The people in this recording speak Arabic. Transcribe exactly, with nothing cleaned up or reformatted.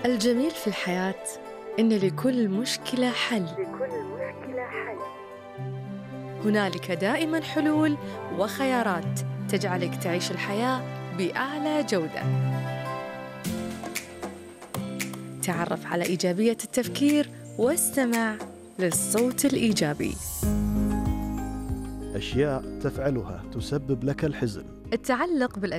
الجميل في الحياة إن لكل مشكلة حل. لكل مشكلة حل. هنالك دائماً حلول وخيارات تجعلك تعيش الحياة بأعلى جودة. تعرف على إيجابية التفكير واستمع للصوت الإيجابي. أشياء تفعلها تسبب لك الحزن. التعلق بالأشياء